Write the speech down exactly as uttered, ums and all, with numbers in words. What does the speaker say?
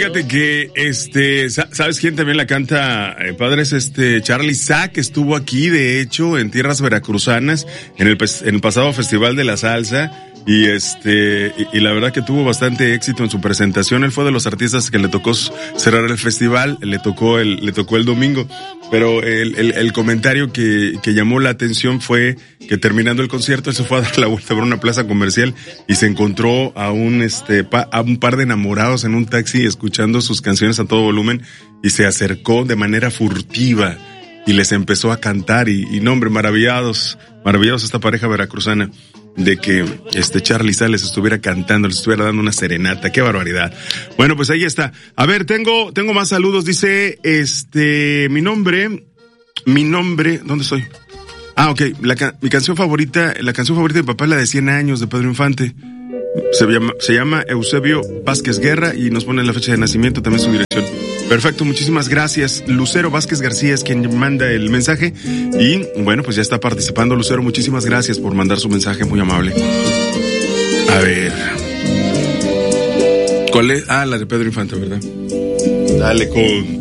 Fíjate que, este, ¿sabes quién también la canta, eh, padres? Este, Charly Sack estuvo aquí, de hecho, en tierras veracruzanas, en el, en el pasado Festival de la Salsa, y este, y, y la verdad que tuvo bastante éxito en su presentación. Él fue de los artistas que le tocó cerrar el festival, le tocó el, le tocó el domingo, pero el, el, el comentario que, que llamó la atención fue que terminando el concierto, él se fue a dar la vuelta por una plaza comercial y se encontró a un, este, pa, a un par de enamorados en un taxi escuchando sus canciones a todo volumen, y se acercó de manera furtiva y les empezó a cantar, y, y no, hombre, maravillados, maravillados esta pareja veracruzana de que este Charly Sack les estuviera cantando, les estuviera dando una serenata. ¡Qué barbaridad! Bueno, pues ahí está. A ver, tengo, tengo más saludos. Dice, este, mi nombre, mi nombre, ¿dónde estoy? Ah, ok, la, mi canción favorita, la canción favorita de mi papá es la de cien años de Pedro Infante. Se llama, se llama Eusebio Vázquez Guerra y nos pone la fecha de nacimiento, también su dirección. Perfecto, muchísimas gracias. Lucero Vázquez García es quien manda el mensaje y bueno, pues ya está participando Lucero. Muchísimas gracias por mandar su mensaje, muy amable. A ver, ¿cuál es? Ah, la de Pedro Infante, ¿verdad? Dale con